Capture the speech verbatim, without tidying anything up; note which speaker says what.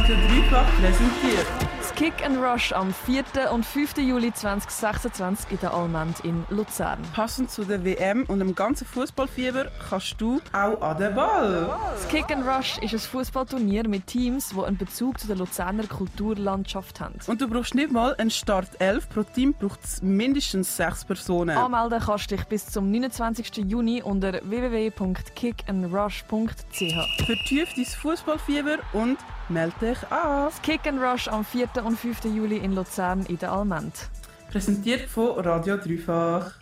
Speaker 1: Radio Dreifach präsentiert.
Speaker 2: Das Kick and Rush am vierten und fünften Juli zweitausendsechsundzwanzig in der Almend in Luzern.
Speaker 1: Passend zu der W M und dem ganzen Fußballfieber kannst du auch an den Ball.
Speaker 2: Das Kick and Rush ist ein Fußballturnier mit Teams, die einen Bezug zu der Luzerner Kulturlandschaft haben.
Speaker 1: Und du brauchst nicht mal eine Startelf. Pro Team braucht es mindestens sechs Personen.
Speaker 2: Anmelden kannst du dich bis zum neunundzwanzigsten Juni unter w w w punkt kick and rush punkt c h.
Speaker 1: Vertief dein Fußballfieber und melde dich an.
Speaker 2: Das Kick and Rush am vierten und fünften Juli in Luzern in der Almend.
Speaker 1: Präsentiert von Radio Dreifach.